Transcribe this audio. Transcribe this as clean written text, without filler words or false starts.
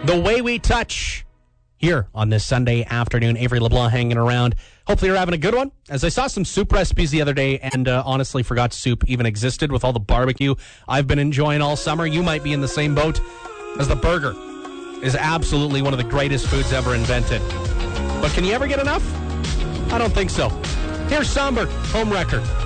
The Way We Touch here on this Sunday afternoon. Avery LeBlanc hanging around. Hopefully you're having a good one. As I saw some soup recipes the other day and honestly forgot soup even existed with all the barbecue I've been enjoying all summer. You might be in the same boat, as the burger is absolutely one of the greatest foods ever invented. But can you ever get enough? I don't think so. Here's Somber, Home Record.